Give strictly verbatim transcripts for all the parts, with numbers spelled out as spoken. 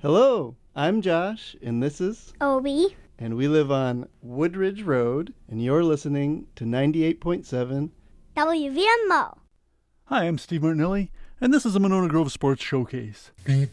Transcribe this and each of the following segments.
Hello, I'm Josh, and this is Obi. And we live on Woodridge Road, and you're listening to ninety-eight point seven W V M O. Hi, I'm Steve Martinelli, and this is a Monona Grove Sports Showcase.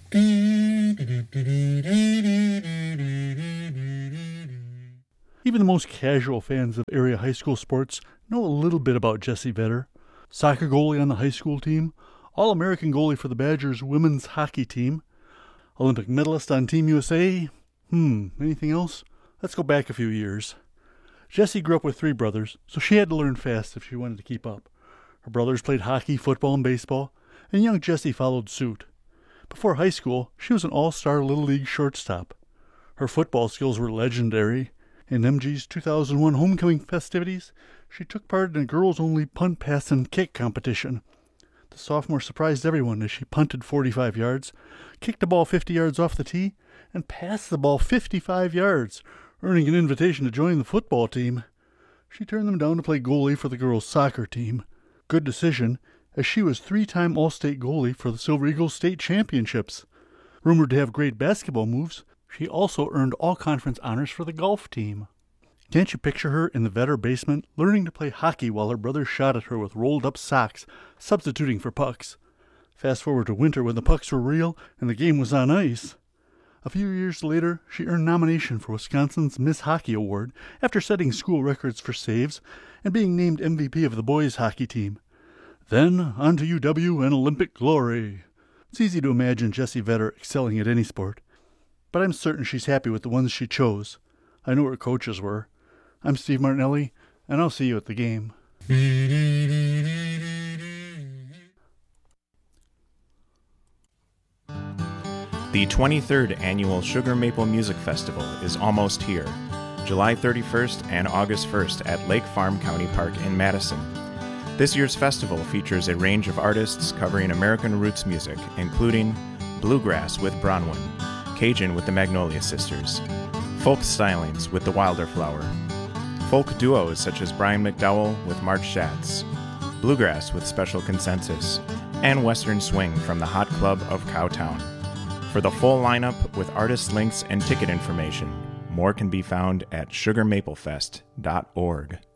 Even the most casual fans of area high school sports know a little bit about Jessie Vedder. Soccer goalie on the high school team, All-American goalie for the Badgers women's hockey team, Olympic medalist on Team U S A. Hmm, anything else? Let's go back a few years. Jessie grew up with three brothers, so she had to learn fast if she wanted to keep up. Her brothers played hockey, football, and baseball, and young Jessie followed suit. Before high school, she was an all-star Little League shortstop. Her football skills were legendary. In M G's two thousand one homecoming festivities, she took part in a girls-only punt, pass, and kick competition. The sophomore surprised everyone as she punted forty-five yards, kicked the ball fifty yards off the tee, and passed the ball fifty-five yards, earning an invitation to join the football team. She turned them down to play goalie for the girls' soccer team. Good decision, as she was three-time All-State goalie for the Silver Eagles State Championships. Rumored to have great basketball moves, she also earned all-conference honors for the golf team. Can't you picture her in the Vedder basement, learning to play hockey while her brother shot at her with rolled-up socks, substituting for pucks? Fast forward to winter when the pucks were real and the game was on ice. A few years later, she earned nomination for Wisconsin's Miss Hockey Award after setting school records for saves and being named M V P of the boys' hockey team. Then, on to U W and Olympic glory. It's easy to imagine Jessie Vedder excelling at any sport, but I'm certain she's happy with the ones she chose. I know her coaches were. I'm Steve Martinelli, and I'll see you at the game. The twenty-third Annual Sugar Maple Music Festival is almost here, July thirty-first and August first at Lake Farm County Park in Madison. This year's festival features a range of artists covering American roots music, including bluegrass with Bronwyn, Cajun with the Magnolia Sisters, folk stylings with the Wilderflower, folk duos such as Brian McDowell with Mark Schatz, bluegrass with Special Consensus, and western swing from the Hot Club of Cowtown. For the full lineup with artist links and ticket information, more can be found at sugar maple fest dot org.